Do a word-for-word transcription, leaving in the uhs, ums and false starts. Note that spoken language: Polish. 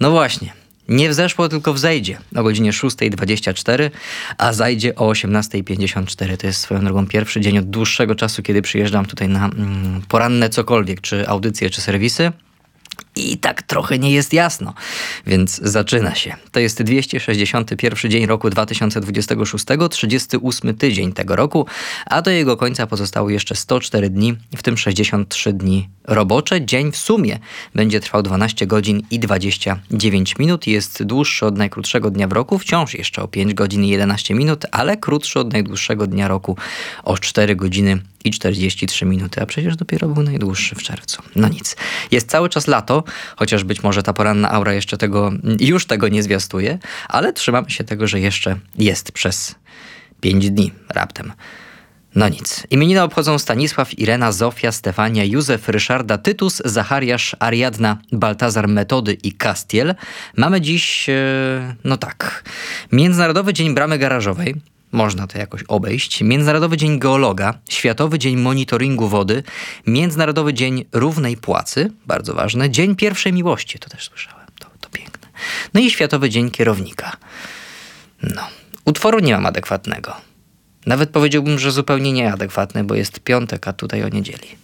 No właśnie. Nie wzeszło, tylko wzejdzie o godzinie szósta dwadzieścia cztery, a zajdzie o osiemnasta pięćdziesiąt cztery. To jest swoją drogą pierwszy dzień od dłuższego czasu, kiedy przyjeżdżam tutaj na mm, poranne cokolwiek, czy audycje, czy serwisy. I tak trochę nie jest jasno, więc zaczyna się. To jest dwieście sześćdziesiąty pierwszy dzień roku dwa tysiące dwudziestego szóstego, trzydziesty ósmy tydzień tego roku, a do jego końca pozostało jeszcze sto cztery dni, w tym sześćdziesiąt trzy dni robocze. Dzień w sumie będzie trwał dwanaście godzin i dwadzieścia dziewięć minut. Jest dłuższy od najkrótszego dnia w roku, wciąż jeszcze o pięć godzin i jedenaście minut, ale krótszy od najdłuższego dnia roku o cztery godziny i czterdzieści trzy minuty, a przecież dopiero był najdłuższy w czerwcu. No nic. Jest cały czas lato, chociaż być może ta poranna aura jeszcze tego, już tego nie zwiastuje, ale trzymamy się tego, że jeszcze jest przez pięć dni raptem. No nic. Imieniny obchodzą Stanisław, Irena, Zofia, Stefania, Józef, Ryszarda, Tytus, Zachariasz, Ariadna, Baltazar, Metody i Kastiel. Mamy dziś, no tak, Międzynarodowy Dzień Bramy Garażowej. Można to jakoś obejść. Międzynarodowy Dzień Geologa, Światowy Dzień Monitoringu Wody, Międzynarodowy Dzień Równej Płacy, bardzo ważne, Dzień Pierwszej Miłości, to też słyszałem, to, to piękne. No i Światowy Dzień Kierownika. No, utworu nie mam adekwatnego. Nawet powiedziałbym, że zupełnie nieadekwatny, bo jest piątek, a tutaj o niedzieli.